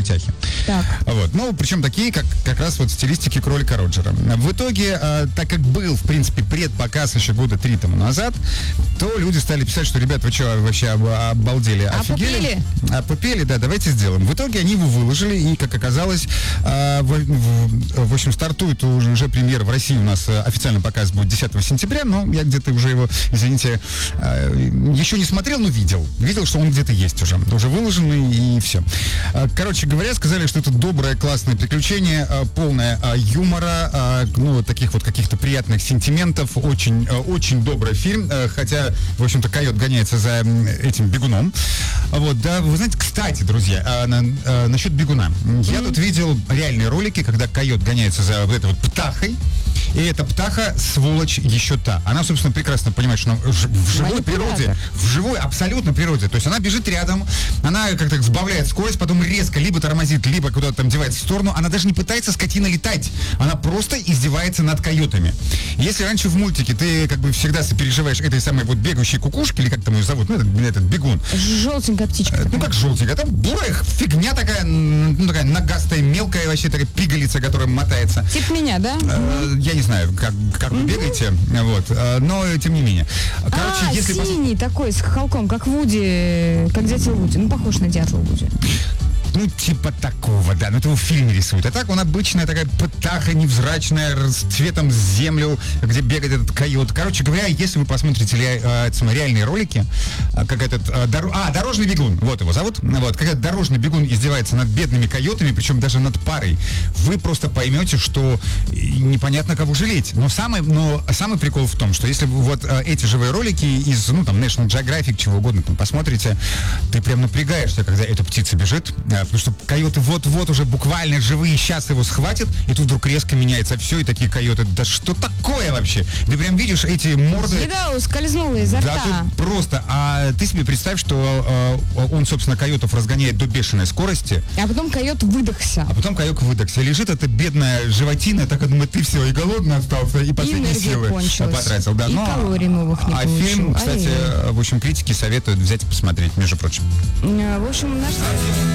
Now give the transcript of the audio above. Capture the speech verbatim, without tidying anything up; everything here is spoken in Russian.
крутяхи. Так. Вот. Ну, причем такие, как как раз вот в стилистике кролика Роджера. В итоге, э, так как был, в принципе, предпоказ еще года три тому назад, то люди стали писать, что, ребят, вы что, вообще об, обалдели, А офигели? А попели, да, давайте сделаем. В итоге они его выложили, и, как оказалось, э, в, в, в общем, стартует уже, уже премьера в России у нас, официальный показ будет десятого сентября, но я где-то уже его, извините, э, еще не смотрел, но видел. Видел, что он где-то есть уже. Уже выложенный, и все. Короче говоря, сказали, что это доброе, классное приключение, полное юмора, ну, таких вот каких-то приятных сентиментов, очень, очень добрый фильм, хотя, в общем-то, койот гоняется за этим бегуном. Вот, да, вы знаете, кстати, друзья, на, насчет бегуна. Я тут видел реальные ролики, когда койот гоняется за вот этой вот птахой, и эта птаха, сволочь, еще та. Она, собственно, прекрасно понимает, что она в живой природе, в живой абсолютно природе. То есть она бежит рядом, она как-то сбавляет скорость, потом резко либо тормозит, либо куда-то там девается в сторону. Она даже не пытается, скотина, летать. Она просто издевается над койотами. Если раньше в мультике ты как бы всегда сопереживаешь этой самой вот бегающей кукушке, или как там ее зовут, ну, этот, этот бегун. Желтенькая птичка. Ну, как желтенькая. Там бурая фигня такая, ну, такая ногастая, мелкая вообще такая пигалица, которая мотается. Типа меня, да? Э, я не знаю, как, как вы бегаете, вот, э, но тем не менее. Короче, а, если синий пос... такой, с хохолком, как Вуди, как дятел Вуди. Ну, похож на дятла Вуди. Ну, типа такого, да, но это его в фильме рисуют. А так он обычная такая птаха невзрачная, с цветом с землю, где бегает этот койот. Короче говоря, если вы посмотрите ре, э, реальные ролики, э, как этот, э, дор... а, дорожный бегун, вот его зовут, вот, как этот дорожный бегун издевается над бедными койотами, причем даже над парой, вы просто поймете, что непонятно, кого жалеть. Но самый, но самый прикол в том, что если вы вот э, эти живые ролики из, ну, там, National Geographic, чего угодно, там, посмотрите, ты прям напрягаешься, когда эта птица бежит, э, потому что койоты вот-вот уже буквально живые, сейчас его схватят, и тут вдруг резко меняется все, и такие койоты, да что такое вообще? Ты прям видишь эти морды... Еда ускользнула изо рта. Да, тут просто. А ты себе представь, что э, он, собственно, койотов разгоняет до бешеной скорости. А потом койот выдохся. А потом койот выдохся. Лежит эта бедная животина, так думает, ты все, и голодный остался, и последние и силы кончилась. потратил. Да. И Но, калорий новых не а получил. фильм, кстати, Ай-яй. в общем, критики советуют взять и посмотреть, между прочим. В общем, наш...